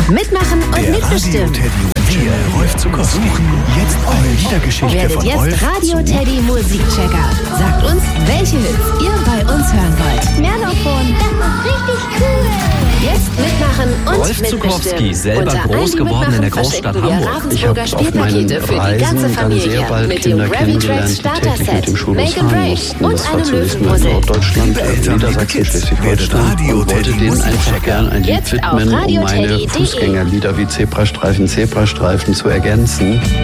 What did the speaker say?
Mitmachen und Der mitbestimmen. Radio Teddy wir, Rolf Zukowski, suchen jetzt eine Liedergeschichte Werdet von jetzt Rolf Radio Teddy Musikchecker. Sagt uns, welche Hits ihr bei uns hören wollt. Merlofon, das ist richtig cool. Jetzt mitmachen und Rolf Zukowski, mitbestimmen. selber Unter groß allen, die geworden in der mitmachen, Großstadt verschenken wir Hamburg. Ich Ravensburger habe auf meinen Spielpakete für die ganze Reisen dann Familie sehr bald mit Kinder dem Gravy kennengelernt, Tracks die Starter täglich mit Set, dem Schulbus Make a fahren Break mussten. und Das war einem zunächst mal in Löwenpuzzle. Norddeutschland, Liebe Eltern, Niedersachsen, liebe Kids, Schleswig-Holstein Radio und wollte Teddy denen einfach Musikchecker. gern ein Lied Jetzt auf widmen, um meine radioteddy.de. Fußgängerlieder wie Zebrastreifen, Zebrastreifen zu ergänzen.